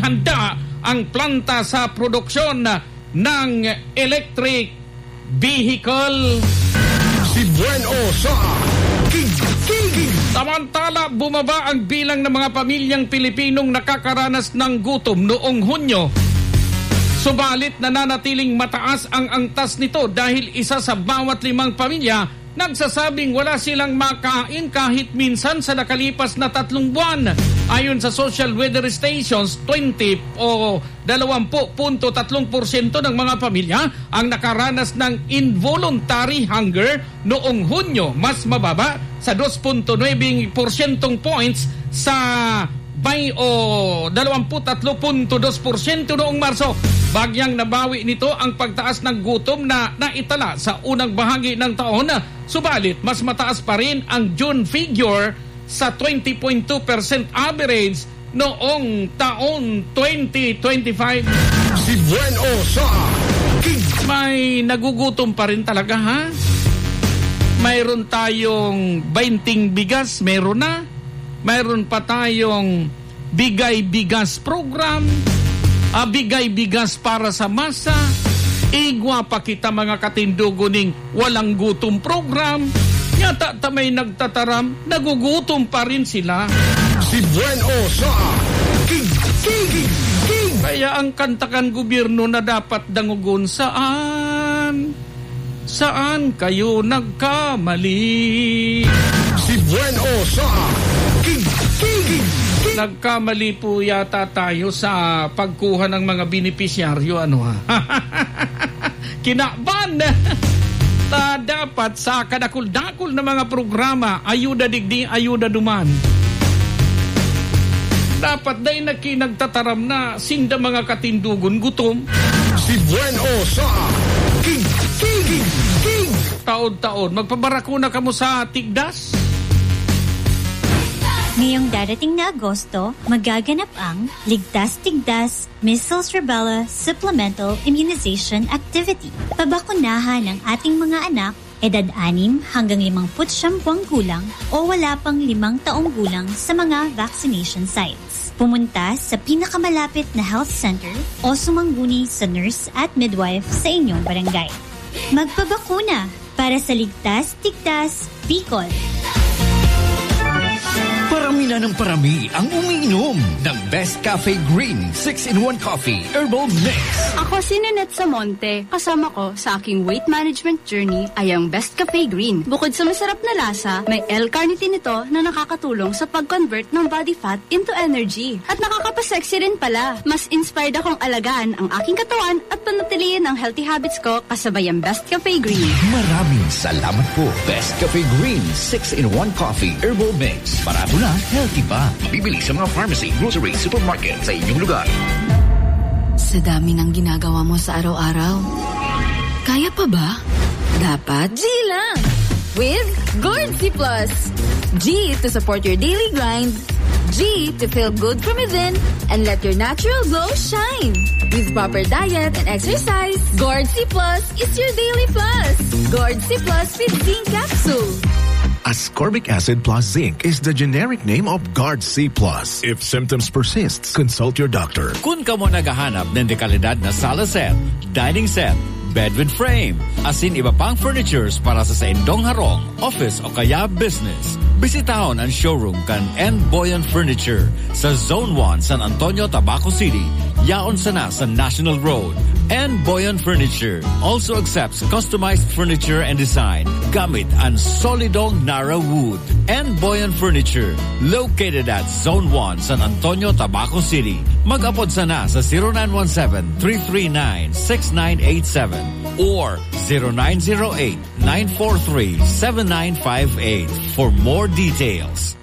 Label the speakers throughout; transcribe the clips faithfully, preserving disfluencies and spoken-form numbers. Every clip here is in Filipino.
Speaker 1: handa ang planta sa produksyon ng electric vehicle.
Speaker 2: Si Bueno sa King.
Speaker 1: Samantala, bumaba ang bilang ng mga pamilyang Pilipinong nakakaranas ng gutom noong Hunyo. Subalit nananatiling mataas ang angtas nito dahil isa sa bawat limang pamilya nagsasabing wala silang makain kahit minsan sa nakalipas na tatlong buwan. Ayon sa social weather stations, twenty o twenty point three porsyento ng mga pamilya ang nakaranas ng involuntary hunger noong Hunyo, mas mababa sa two point nine porsyentong points sa bay o twenty-three point two porsyento noong Marso. Bagyang nabawi nito ang pagtaas ng gutom na naitala sa unang bahagi ng taon. Subalit, mas mataas pa rin ang June figure sa twenty point two percent average noong taon twenty twenty-five.
Speaker 2: Si Bueno sa King.
Speaker 1: May nagugutom pa rin talaga, ha? Mayroon tayong twenty bigas, meron na. Mayroon pa tayong Bigay Bigas program, uh, Bigay Bigas para sa masa, Igwa pa kita mga katindugo ning walang gutom program. Yata tamay nagtataram, nagugutom pa rin sila.
Speaker 2: Si Bueno sa King. King. King.
Speaker 1: Kaya ang kantakan gobyerno na dapat dangugon, saan? Saan kayo nagkamali?
Speaker 2: Si Bueno sa King. King.
Speaker 1: Nagkamali po yata tayo sa pagkuha ng mga benepisyaryo, ano ha? Kinaban! Ta dapat sa kadakul-dakul na mga programa, ayuda digdi, ayuda duman. Dapat dahil nakinagtataram na sinda mga katindugon gutom.
Speaker 2: Si Bueno sa King. King. King.
Speaker 1: Taon-taon, magpabarakuna ka mo sa tigdas?
Speaker 3: Ngayong darating na Agosto, magaganap ang Ligtas Tigdas Measles Rubella Supplemental Immunization Activity. Pabakunahan ng ating mga anak, edad anim hanggang limangputsyam buwang gulang o wala pang limang taong gulang sa mga vaccination sites. Pumunta sa pinakamalapit na health center o sumangguni sa nurse at midwife sa inyong barangay. Magpabakuna para sa Ligtas Tigdas Bicol.
Speaker 4: Parami na ng parami ang umiinom ng Best Cafe Green six in one Coffee Herbal Mix.
Speaker 5: Ako si Nanette Samonte. Kasama ko sa aking weight management journey ay ang Best Cafe Green. Bukod sa masarap na lasa, may L-carnitine ito na nakakatulong sa pag-convert ng body fat into energy. At nakakapasexy rin pala. Mas inspired akong alagaan ang aking katawan at panatilihin ang healthy habits ko kasabay ang Best Cafe Green.
Speaker 4: Maraming salamat po. Best Cafe Green six in one Coffee Herbal Mix. Barato na, healthy pa. Mabibili sa mga pharmacy, grocery, supermarket sa inyong lugar.
Speaker 6: Sa dami ng ginagawa mo sa araw-araw, kaya pa ba? Dapat G lang! With Gord C Plus. G to support your daily grind. G to feel good from within and let your natural glow shine. With proper diet and exercise, Gord C Plus is your daily plus. Gord C Plus with zinc capsule.
Speaker 7: Ascorbic acid plus zinc is the generic name of Guard C plus. If symptoms persist, consult your doctor.
Speaker 8: Kung ka mo naghahanap ng dekalidad na sala set, dining set, bed with frame, asin iba pang furnitures para sa saindong harong, office o kaya business, bisitahon ang showroom kan N. Boyan Furniture sa Zone one, San Antonio, Tabaco City. Yaon sana sa National Road. N. Boyan Furniture also accepts customized furniture and design gamit ang solidong Nara wood. N. Boyan Furniture located at Zone one, San Antonio, Tabaco City. Mag-apod sana sa zero nine one seven, three three nine, six nine eight seven or zero nine zero eight, nine four three, seven nine five eight for more details.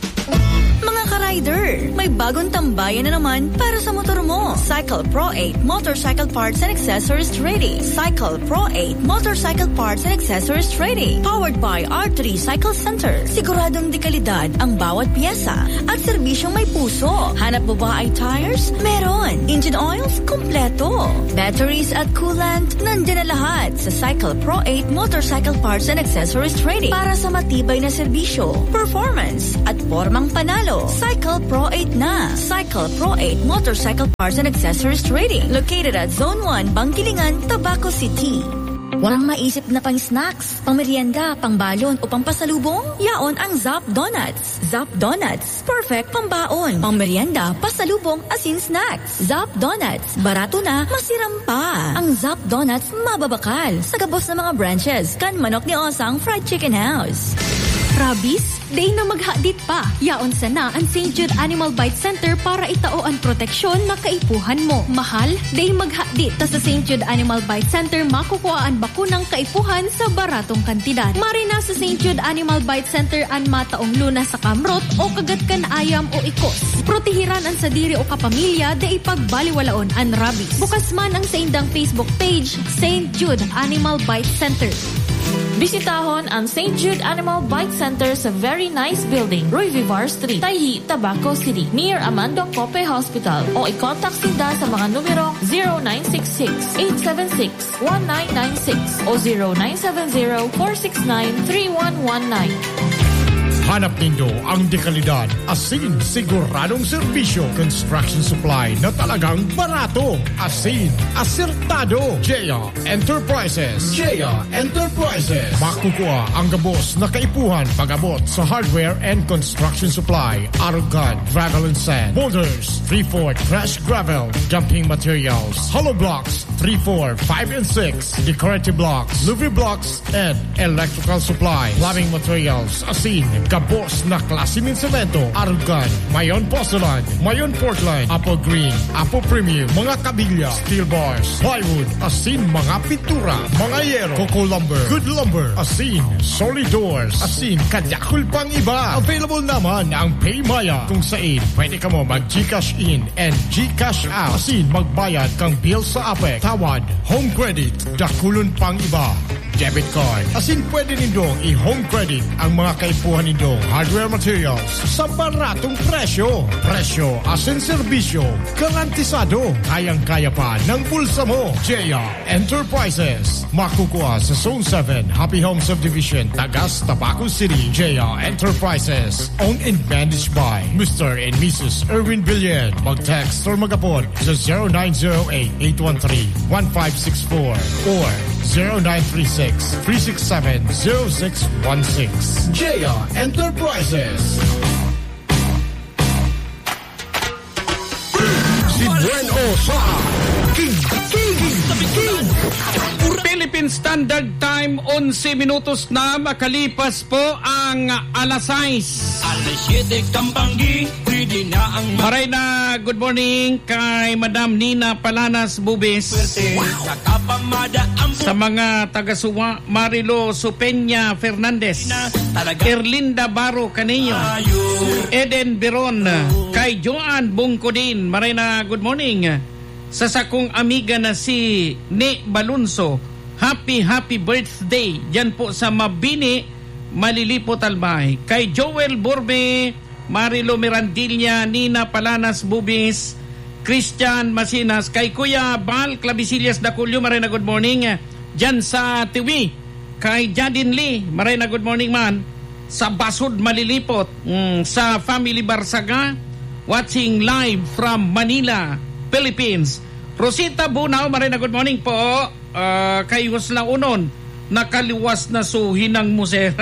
Speaker 9: Rider, may bagong tambayan na naman para sa motor mo. Cycle Pro eight Motorcycle Parts and Accessories Ready. Cycle Pro eight Motorcycle Parts and Accessories Ready. Powered by R three Cycle Center. Siguradong dekalidad ang bawat piyesa at serbisyong may puso. Hanap mo ba ay tires? Meron. Engine oils? Kompleto. Batteries at coolant? Nandiyan na lahat sa Cycle Pro eight Motorcycle Parts and Accessories Ready para sa matibay na serbisyo, performance at formang panalo. Cycle Cycle Pro eight na. Cycle Pro eight Motorcycle Parts and Accessories Trading. Located at Zone one, Bangkilingan, Tabaco City. Walang maisip na pang snacks, pang merienda, pang balon o pang pasalubong? Yaon ang Zap Donuts. Zap Donuts, perfect pang baon, pang merienda, pasalubong, asin snacks. Zap Donuts, barato na, masiram pa. Ang Zap Donuts, mababakal. Sa gabos ng mga branches, kan manok ni Osang Fried Chicken House.
Speaker 10: Rabies? Day na maghadit pa. Yaon sana ang Saint Jude Animal Bite Center para itao ang proteksyon na kaipuhan mo. Mahal? Day maghadit ta sa Saint Jude Animal Bite Center makukuha ang bakunang kaipuhan sa baratong kantidad. Marina sa Saint Jude Animal Bite Center ang mataong luna sa kamrot o kagatkan ayam o ikos. Protehiran ang sadiri o kapamilya da ipagbaliwalaon ang rabies. Bukas man ang sa indang Facebook page, Saint Jude Animal Bite Center.
Speaker 11: Bisitahon ang Saint Jude Animal Bite Center sa very nice building, Roy Vivar Street, Tayhi, Tabaco City, near Amando Cope Hospital. O i-contact sila sa mga numero zero nine six six, eight seven six, one nine nine six o zero nine seven zero, four six nine, three one one nine.
Speaker 2: Hanap nindo ang dekalidad, asin, siguradong serbisyo, construction supply na talagang barato, asin, asertado. Jaya Enterprises. Jaya Enterprises. Makukuha ang gabos na kaipuhan pag-abot sa hardware and construction supply, Arugad, gravel and sand, boulders, three four crash gravel, dumping materials, hollow blocks, three four, five and six, decorative blocks, Louis blocks, and electrical supply, plumbing materials, asin, gabos na klase ng semento, Arugad, Mayon Porcelain, Mayon Portland, Apple Green, Apple Premium, mga kabilya, steel bars, plywood, asin, mga pintura, mga yero, coco lumber, good lumber, asin, solid doors, asin, kadyakul pang iba. Available naman ang Paymaya kung saan pwede ka mo mag-Gcash in and Gcash out. Asin, magbayad kang bill sa A P E C, tawad, home credit, dakulon pang iba. Debit card. Asin pwede nindong i-home credit ang mga kaipuhan nindong hardware materials sa baratong presyo. Presyo asin serbisyo. Garantisado. Kayang-kaya pa ng bulsa mo. Jaya Enterprises. Makukuha sa Zone seven, Happy Home Subdivision, Tagas, Tabaco City. Jaya Enterprises. Owned and managed by Mister and Missus Erwin Villan. Mag-text or mag-apod sa zero nine zero eight, eight one three, one five six four or zero nine three six, three six seven, zero six one six. Jaya Enterprises. Si Buen Osa. King, King, King.
Speaker 1: Philippine Standard Time, eleven minutos na makalipas po ang alas sais.
Speaker 12: alas siyete Kampanggi, pwede na ang...
Speaker 1: Maray na good morning kay Madam Nina Palanas Bubis.
Speaker 12: Wow.
Speaker 1: Sa mga taga-suwa, Marilo Supenya Fernandez, Erlinda Baro Canillo, Eden Biron, kay Joan Bungkodin. Maray na good morning sa sakong amiga na si Ne Balunso. Happy, happy birthday. Diyan po sa Mabini, Malilipot Albay. Kay Joel Borbe, Marilo Mirandilla, Nina Palanas Bubis, Christian Masinas. Kay Kuya Bal Clavisillas Daculio, maray na good morning. Diyan sa Tiwi. Kay Jadin Lee, maray na good morning man. Sa Basud, Malilipot. Mm, sa Family Barsaga, watching live from Manila, Philippines. Rosita Bunao, maray na good morning po. Uh, kay Husla Unon, nakaliwas na suhin ng museo.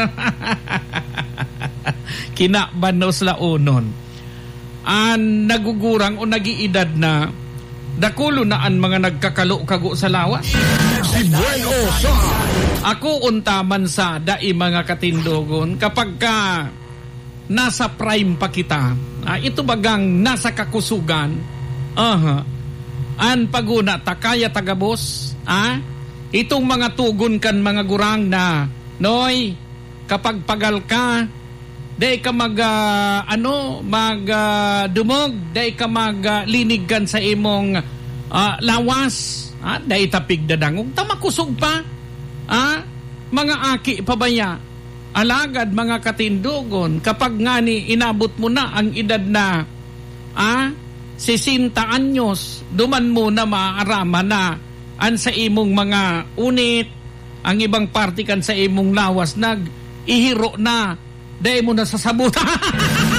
Speaker 1: Kinabanos la Unon. An nagugurang o nagiidad na dakulo na ang mga nagkakalo-kago sa lawas.
Speaker 2: Si Buen Osa.
Speaker 1: Ako untaman sa dai mga katindogon kapag ka nasa prime pa kita. Ah, ito bagang nasa kakusugan. Aha. Uh-huh. An paguna takaya tagabos, ah? Itong mga tugon kan mga gurang na noy kapag pagal ka day ka mag uh, ano mag uh, dumog, day ka mag uh, linig kan sa imong uh, lawas, ah? Day tapig dadangog tamakusog pa, ah? Mga aki pabaya alagad mga katindogon kapag ngani inabot mo na ang edad na ah sesenta anyos, duman mo na maaarama na an sa imong mga unit, ang ibang party kan sa imong lawas nag ihiro na, dahil mo na sasabuta.
Speaker 2: Si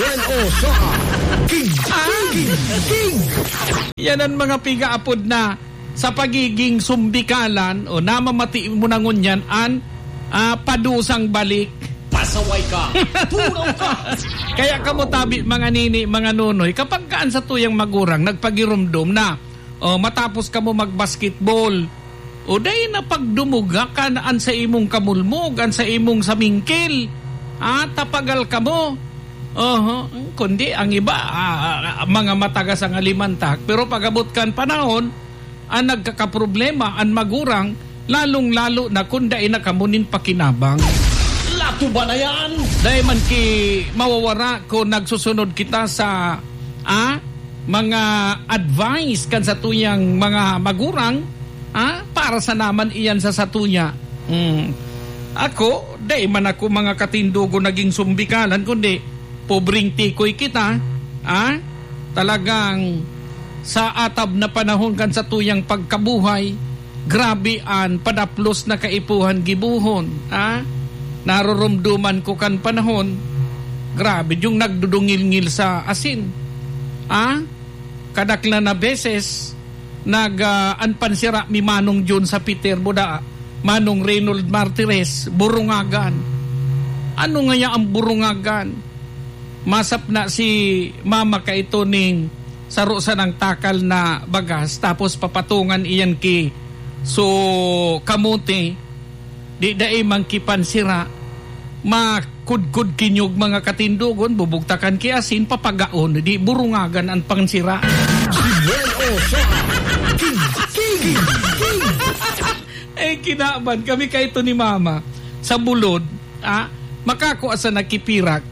Speaker 2: Bueno sa King, King, King.
Speaker 1: Yan ang mga piga-apod na sa pagiging sumbikalan o namamati mo na ngunyan an uh, padusang balik.
Speaker 12: Pasaway ka. Puraw ka.
Speaker 1: Kaya kamo tabi mga nini, mga nunoy, kapag kaan sa tuyang magurang nagpagirumdum na o matapos kamo magbasketball o dahil na pagdumuga ka na an sa imong kamulmog, an sa imong samingkil, ah, tapagal kamo. Uh-huh. Kundi ang iba ah, mga matagas ang alimantak, pero pagabot kan panahon ang nagkakaproblema ang magurang, lalong lalo na kunda ina kamunin pakinabang.
Speaker 12: Lato ba na yan?
Speaker 1: Dahil man ki mawawara ko nagsusunod kita sa ah, mga advice kan sa tuyang mga magurang, ah, para sa naman iyan sa satunya. Mm. Ako, dahil man ako mga katindugo naging sumbikalan, kundi pobring tikoy kita, ah, talagang sa atab na panahon kan sa tuyang pagkabuhay, grabe an padaplos na kaipuhan gibuhon, ah, narorumduman ko kan panahon, grabe yung nagdudungil-ngil sa asin, ah, kadakla na beses nag uh, anpansira mi Manong John sa Peter Buda, Manong Reynold Martires, burungagan. Ano nga ya ang burungagan? Masap na si mama ka ito ning saro sa ng takal na bagas, tapos papatungan iyan ki so kamote di dae mangkipan sira, makudkud kinyog mga katindugon, bubugtakan ki asin, papagaon di burungagan ang pangsira.
Speaker 2: Si Bueno sa King, King, King.
Speaker 1: Eh kinaban kami ka ito ni mama sa bulod, ah, makakuha sa nakipirak.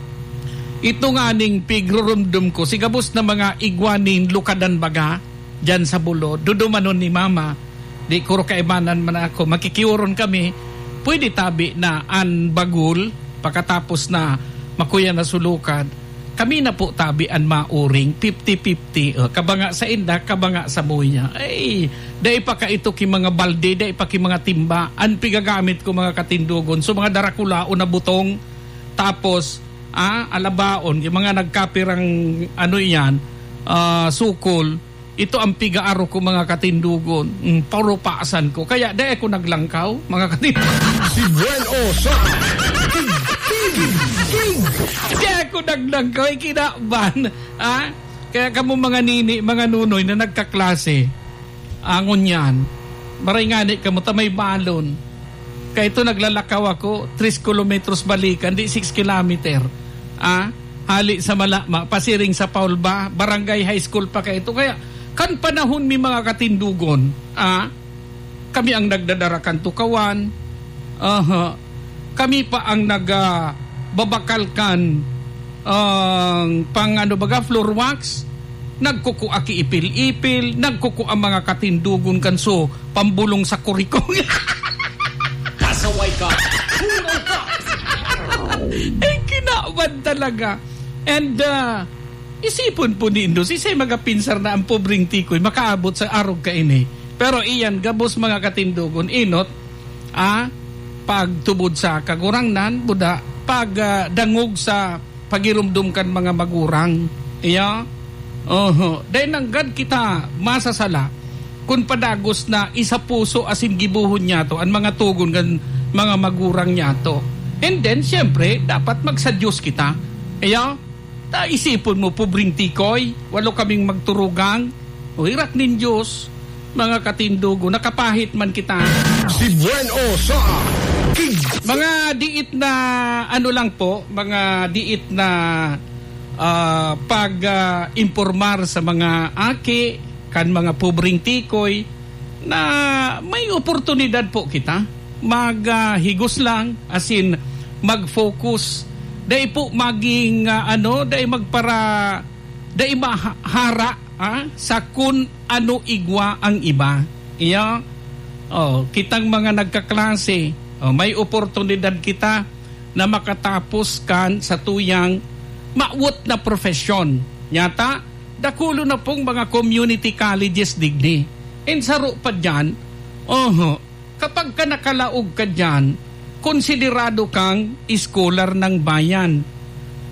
Speaker 1: Ito nga ning pigrurumdum ko, sigabos na mga igwanin lukadan baga, dyan sa bulo, dudumanon ni mama, di kuro kaibanan man ako, makikiuron kami, pwede tabi na an bagul, pagkatapos na makuya na sulukan, kami na po tabi an mauring, fifty-fifty, uh, kabanga sa inda, kabanga sa buya. Ay, dahil pa ka ito ki mga balde, dahil pa ki mga timba, an pigagamit ko mga katindugon, so mga darakula o na butong, tapos, ah, alabaon, yung mga nagkapirang ano yan, uh, sukol, ito ang pigaaro ko mga katindugon, mm, parupasan ko. Kaya dahil ako naglangkaw, mga katindugon.
Speaker 2: Si Bueno sa King, King, King.
Speaker 1: Dahil ako naglangkaw, ikinaban. Ah? Kaya kamo mga nini, mga nunoy na nagkaklase, angon yan, maray nga ni kamo tamay balon. Kaya ito naglalakaw ako, three kilometers balikan, di six kilometer. Ah, hali sa Malama, pasiring sa Paulba, barangay high school pa kayo ito. Kaya kan panahon mi mga katindugon, ah, kami ang nagdadarakan tukawan, uh, kami pa ang nagbabakalkan ang uh, pang ano baga floor wax, nagkukuaki ipil-ipil, nagkuku ang mga katindugon kanso pambulong sa kurikong.
Speaker 12: Pasaway ka. Puraw ka.
Speaker 1: Eh, kinawan talaga. And, uh, isipon po ni Indos, isay mga pinsar na ang pobring tikoy, makaabot sa arog ka ini. Pero iyan, gabos mga katindugon, inot, ah, pagtubod sa kagurangnan, buda, pag uh, dangog sa pagirumdum kan mga magurang. Iya, oho, dahil nanggad kita masasala, kung padagos na isa puso asin gibuhon niya to, ang mga tugon kan mga magurang niya to. And then, siyempre, dapat magsadyos kita. Kaya, ta isipon mo, pobring tikoy, walo kaming magturugang, o hirak nin Diyos, mga katindugo, nakapahit man kita.
Speaker 2: Si Bueno sa King.
Speaker 1: Mga diit na, ano lang po, mga diit na uh, pag-informar uh, sa mga aki, kan mga pobring tikoy, na may oportunidad po kita, maghigos uh, lang, as in, mag-focus, dahil po maging uh, ano, dahil magpara, dahil mahara ah, sa kun ano igwa ang iba. Iya, oh, kitang mga nagkaklase, oh, may oportunidad kita na makatapos kan sa tuyang maawat na profesyon. Yata, dakulo na pong mga community colleges digni. And saro pa dyan, oh, kapag ka nakalaog ka dyan, konsiderado kang scholar ng bayan.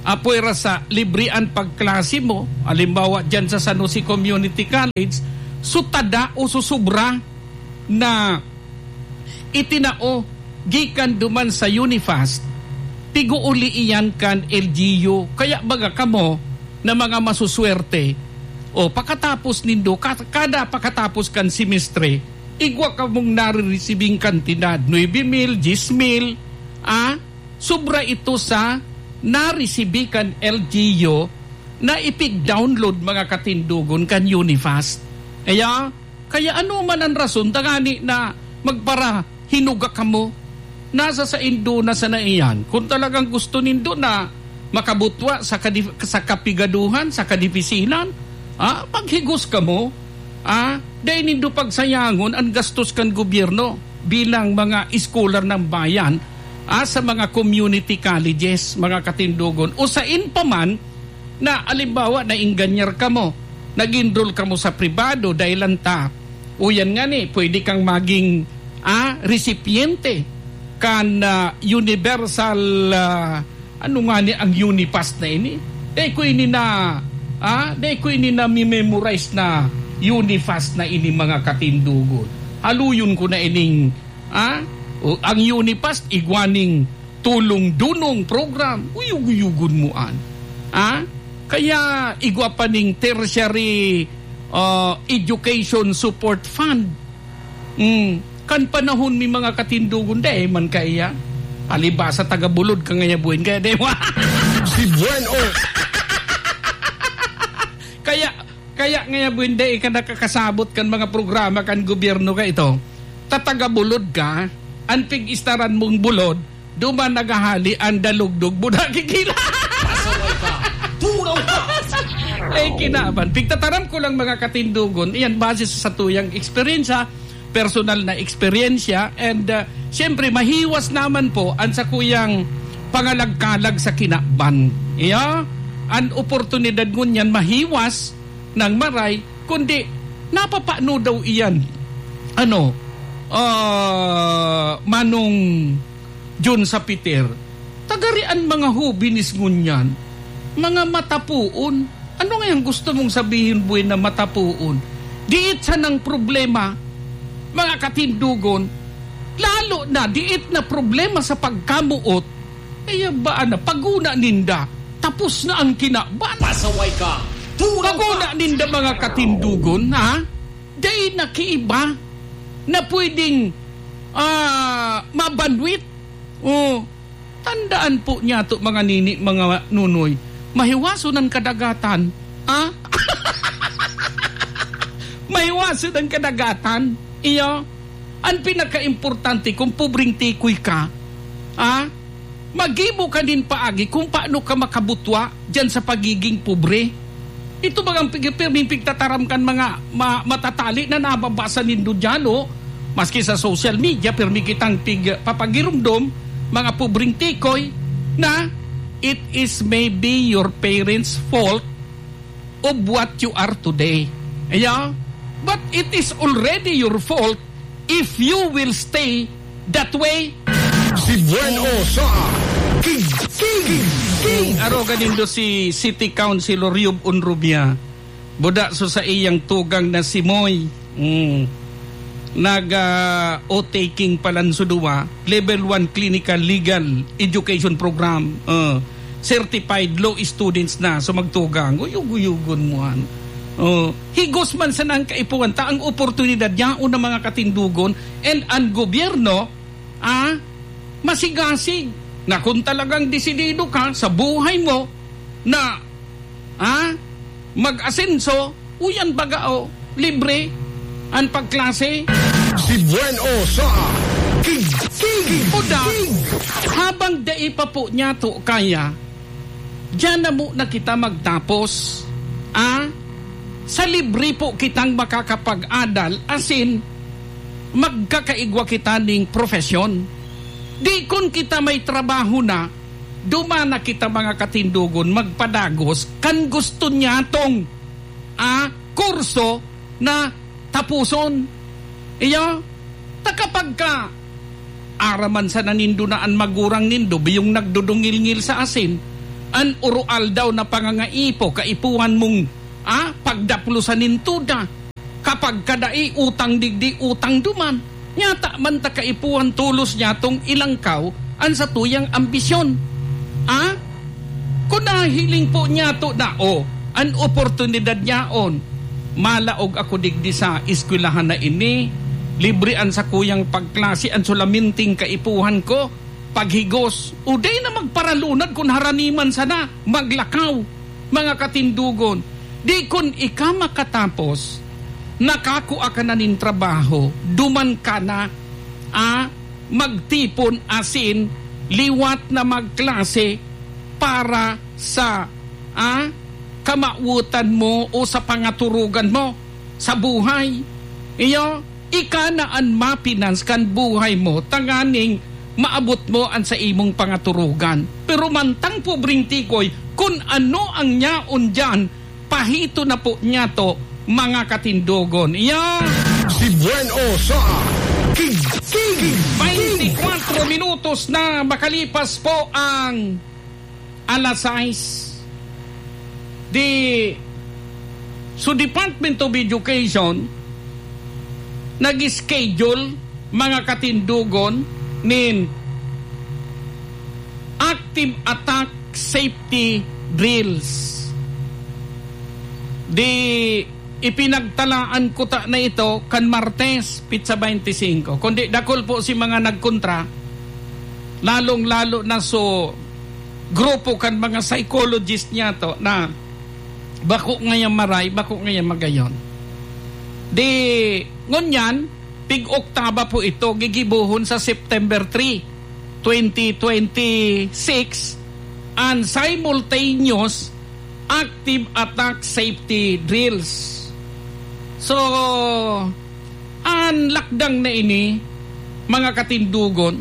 Speaker 1: apoy ra sa librian pagklase mo, alimbawa dyan sa San Jose Community College, sutada o susubra na itinao gikan duman sa Unifast, piguuli iyan kan L G U. Kaya baga kamo na mga masuswerte, o pakatapos nindo, kada pakatapos kan semestre, igwa ka mong nare-receiving kantidad, nine mil, ten mil, ah, sobra ito sa na-receive L G U na ipig-download mga katindugon kan Unifast. Kaya, kaya ano man ang rason, dagani na magpara hinuga ka mo, nasa sa indo na sa naiyan. Kung talagang gusto nindo na makabutwa sa, kadif- sa kapigaduhan, sa kadipisilan, ah, paghigos ka mo, ah, dahil nindo pagsayangon ang gastos kan gobyerno bilang mga iskolar ng bayan, ah, sa mga community colleges, mga katindugon, o sa inpaman na alimbawa na inganyar ka mo, nag-enroll ka mo sa pribado dahil lanta, o yan nga ni, pwede kang maging ah, recipiente kan uh, universal, uh, ano nga ni ang Unipast na ini, dahil ko ini na, ah, dahil ko ini na memorize na Unifast na ini mga katindugon. Haluyon ko na ining, ah, o, ang Unipast igwaning tulong-dunong program, uyug-uyugun mo an. Ah? Kaya igwa pa ning tertiary uh, education support fund. Mm. Kan panahon mi mga katindugon, de man kaya. Alibasa taga-bulod ka ngaya buhin kaya de.
Speaker 2: Si Bueno.
Speaker 1: kaya kaya ngaya buhin de ka nakakasabot kan mga programa kan gobyerno ka ito. Tatagabulod ka, anpig istaran mong bulod, duman nagahali ang dalugdog buda kikila.
Speaker 12: Pasaway ka. Tunaw ka.
Speaker 1: Eh kinaban. Pigtataram ko lang mga katindugon, iyan base sa tuyang eksperyensya, personal na eksperyensya, and uh, siyempre mahiwas naman po ang sa kuyang pangalagkalag sa kinaban. Iya, ang oportunidad ngunyan mahiwas ng maray, kundi napapano daw iyan. Ano? Uh, manong John sa Peter. Tagarian mga hubinis ngunyan. Mga matapuon. Ano nga yung gusto mong sabihin buhay na matapuon? Diit sa ng problema, mga katindugon, lalo na diit na problema sa pagkamuot, ay ba na paguna ninda, tapos na ang kinaban.
Speaker 12: Pasaway ka. Tunaw
Speaker 1: paguna
Speaker 12: ka.
Speaker 1: ninda mga katindugon, ha? Day nakiiba na pwedeng uh, mabanwit. O, tandaan po niya to mga nini, mga nunoy, mahiwaso ng kadagatan, ha? Mahiwaso ng kadagatan. Iyo, ang pinaka-importante kung pobreng tikoy ka, ah, magibo ka din paagi kung paano ka makabutwa dyan sa pagiging pobre. Ito bagang pigtataram kan mga ma, matatali na nababasa nindo dyan, oh, maski sa social media, permi kitang pig, papagirumdom, mga pobreng tikoy, na it is maybe your parents' fault of what you are today. Iya, but it is already your fault if you will stay that way.
Speaker 2: Si Bueno sa King King King.
Speaker 1: Aro ganindo si City Councilor Yub Unrubia. Buda so sa iyang tugang na si Moy. Mm. Nag-o-taking uh, palansuduwa. Level one Clinical Legal Education Program. Uh, certified law students na so magtugang. Uyug-uyugon mo han. Oh, higos man sa nang kaipuan ta ang oportunidad niya una mga katindugon and ang gobyerno ah, masigasig na kung talagang desidido ka sa buhay mo na ah, mag-asenso, uyan bagao, libre ang pagklase.
Speaker 2: Si Bueno sa King King
Speaker 1: Uda, habang dai pa po niya to kaya, diyan na mo na kita magtapos ah, sa libre po kitang makakapag-adal, asin magkakaigwa kita ning profesyon. Di kun kita may trabaho na, dumana kita mga katindugon magpadagos kan gusto niya tong ah, kurso na tapuson. Iyo, takapag ka araman sa nanindo na ang magurang nindo, biyong nagdudungil-ngil sa asin, An urual daw na pangangaipo, kaipuhan mong ah, pagdaplusan nintuda. Kapag kadai utang digdi utang duman. Nyata man ta kaipuhan tulos niya tong ilang kaw an sa tuyang ambisyon. Ah? Kung nahiling po niya to na o, an oportunidad niya on, malaog ako digdi sa eskwelahan na ini, libre an sa kuyang pagklase, an sulaminting kaipuhan ko, paghigos, uday na magparalunad kung haraniman sana, maglakaw, mga katindugon. Di kun ika makatapos, nakakuha ka na nin trabaho, duman ka na, ah, magtipon asin, liwat na magklase para sa ah, kamautan mo o sa pangaturugan mo sa buhay. Iyo, ika na an mapinans kan buhay mo, tanganing maabot mo an sa imong pangaturugan. Pero mantang pobring tikoy, kung ano ang nyaon dyan, pahito na po niya to, mga katindogon. Iya!
Speaker 2: Si Bueno sa King King
Speaker 1: twenty-four minutos na makalipas po ang alas sais. Di so Department of Education nag-schedule, mga katindugon, nin active attack safety drills. Di ipinagtalaan ko ta na ito kan Martes, Pizza twenty-five. Kundi dakol po si mga nagkontra, lalong-lalo na so grupo kan mga psychologist niya to na bako ngayon maray, bako ngayon magayon. Di ngunyan, pig-Oktaba po ito, gigibuhon sa September three, twenty twenty-six, and simultaneous active attack safety drills. So, ang lakdang na ini, mga katindugon,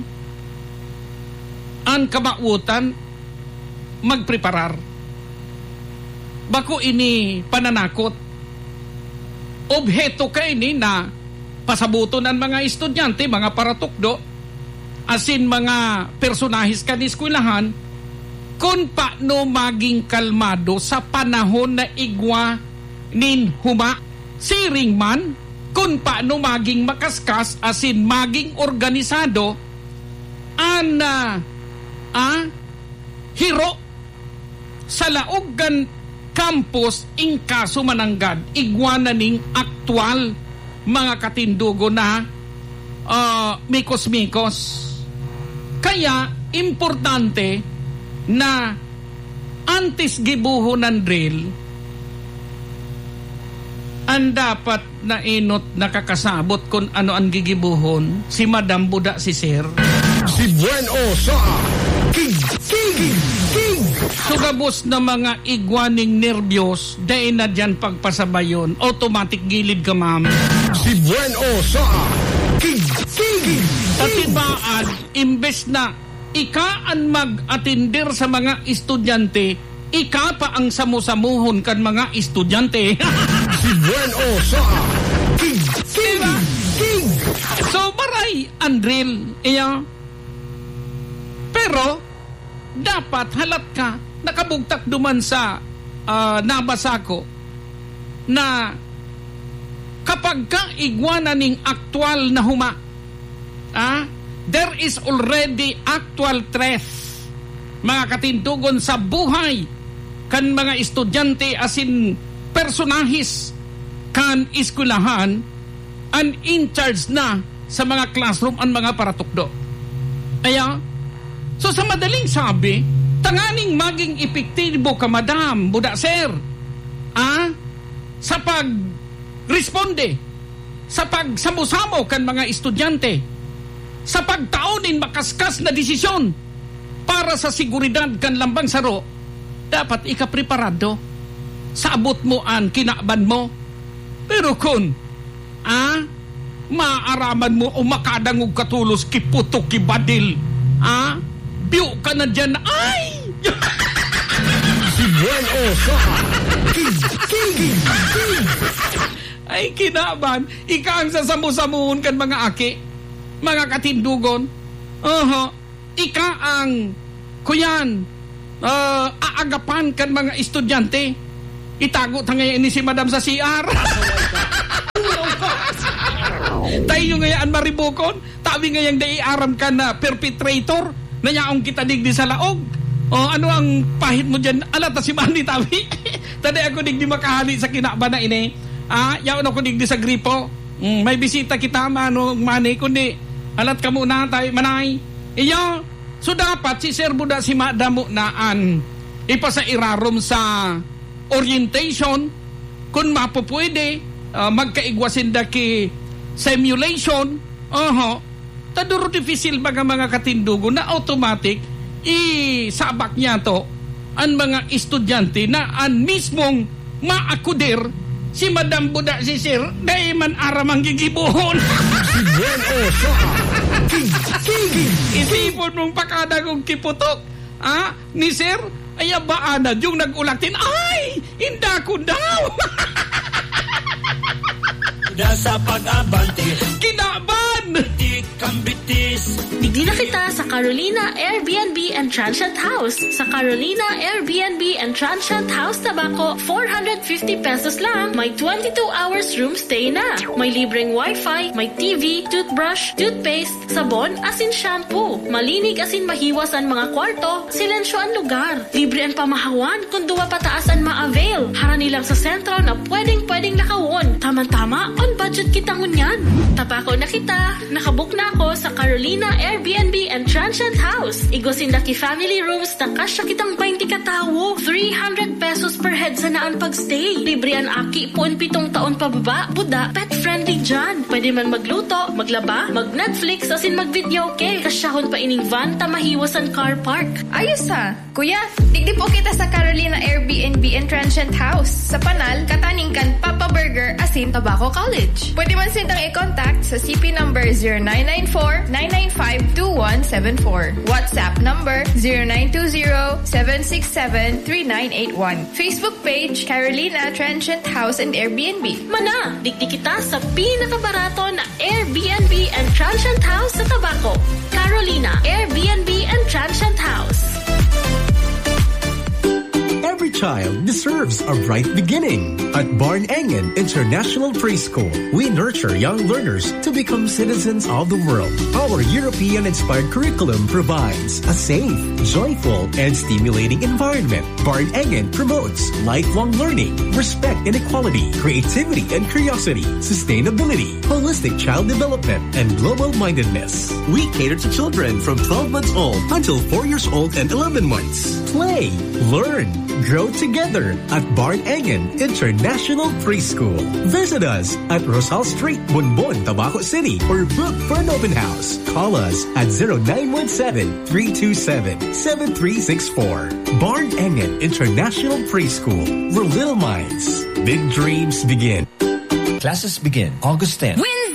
Speaker 1: ang kamautan, magpreparar. Bako ini pananakot. Obheto ka ini na pasabuton ang mga estudyante, mga paratukdo, asin mga personahis ka ni eskwelahan, kung paano maging kalmado sa panahon na igwa nin huma. Siring man, kung paano maging makaskas, asin maging organisado, an uh, ah, hiro sa laogan campus in kaso mananggad igwana ning aktual, mga katindugo na uh, mikos-mikos. Kaya importante na antes gibuho ng drill ang dapat na inot nakakasabot kung ano ang gigibuhon si Madam Buda si Sir.
Speaker 2: Si Bueno sa King King King.
Speaker 1: Sugabos na mga igwaning nervyos, dahil na dyan pagpasabayon, automatic gilid ka, ma'am.
Speaker 2: Si Bueno sa King King.
Speaker 1: Tatibaan, imbes na ikaan mag-atindir sa mga estudyante, ika pa ang samusamuhon kan mga estudyante.
Speaker 2: Si Bueno sa King King King.
Speaker 1: So, maray, Andril, iya. Pero, dapat halat ka, nakabugtak duman sa uh, nabasa ko, na kapag ka igwana ning aktual na huma, ah, there is already actual threat, mga katintugon, sa buhay kan mga estudyante asin personahis kan eskwelahan an in charge na sa mga classroom ang mga paratukdo. Kaya, so sa madaling sabi, tanganing maging epektibo ka, Madam Buda Sir, ah, sa pag-responde, sa pagsamusamo kan mga estudyante, sa pagtaonin makaskas na desisyon para sa seguridad kan lambang saro, dapat ikapreparado sa abot mo an kinaban mo. Pero kung ah, maaraman mo o makadangog katulos kiputo kibadil, ah, biyo ka na dyan, ay!
Speaker 2: Si Bueno sa King King King.
Speaker 1: Ay kinaban, ika ang sasamu-samuhon kan mga aki, mga katindugon. Oho, ika ang kuyan uh, aagapan kan mga estudyante. Itago ta ngayon ni si Madam sa C R. Tayo ngayaan maribukon. Tabi ngayang daiaram ka na perpetrator na yaong kita digdi sa laog. O ano ang pahit mo dyan? Alata si Manny tabi. Taday ako digdi makahali sa kinaba na ini. Ah, yaon ako digdi sa gripo. Mm, may bisita kita mano Manny kundi alat ka muna tayo manay. Iyo. So dapat si Sir Buda si Madamo naan ipasa irarom sa orientation kung mapupwede uh, magkaigwasin da ki simulation oho taduro difficile baga mga katindugo na automatic isabak niya to ang mga estudyante na an mismong maakudir si Madam Buda si Sir dahil man aramang gigibuhon. Isipon mong pakada kong kiputok ah, ni Sir ay baana yung nag-ulaktin ay inda ko daw.
Speaker 12: Sa pag-abante
Speaker 1: kinaban
Speaker 12: kambitis.
Speaker 11: Digdi na kita sa Carolina Airbnb and Transient House. Sa Carolina Airbnb and Transient House Tabaco, four hundred fifty pesos lang. May twenty-two hours room stay na. May libreng wifi, may T V, toothbrush, toothpaste, sabon, asin shampoo. Malinig asin mahiwas ang mga kwarto. Silensyo ang lugar. Libre ang pamahawan kung duwa pataas ang ma-avail. Hara nilang sa sentro na pwedeng-pwedeng nakawon. Tama-tama, on budget kita ngunyan. Tabaco na kita. Nakabook na ako sa Carolina Airbnb and Transient House. Igosin daki family rooms na kasya kitang twenty katawo. three hundred pesos per head sa naan pagstay. Libre ang aki puon pitong taon pababa. Buda, pet friendly dyan. Pwede man magluto, maglaba, mag-Netflix asin mag-video ke. Kasyahon pa ining van tamahiwas ang car park.
Speaker 13: Ayos ha. Kuya, digdi po kita sa Carolina Airbnb and Transient House. Sa Panal, kataningkan Papa Burger asin Tabaco College. Pwede man sintang i-contact sa C P number zero nine nine four, nine nine five, two one seven four. WhatsApp number zero nine two zero, seven six seven, three nine eight one. Facebook page Carolina Transient House and Airbnb.
Speaker 11: Mana, digdi kita sa pinakabarato na Airbnb and Transient House sa Tabaco. Carolina Airbnb and Transient House.
Speaker 14: Every child deserves a bright beginning. At Barn Engen International Preschool, we nurture young learners to become citizens of the world. Our European-inspired curriculum provides a safe, joyful, and stimulating environment. Barn Engen promotes lifelong learning, respect and equality, creativity and curiosity, sustainability, holistic child development, and global-mindedness. We cater to children from twelve months old until four years old and eleven months. Play, learn, grow together at Barn Engen International Preschool. Visit us at Rosal Street, Bonbon, Tabaco City, or book for an open house. Call us at zero nine one seven, three two seven, seven three six four. Barn Engen International Preschool, where little minds, big dreams begin.
Speaker 4: Classes begin August tenth.
Speaker 6: Win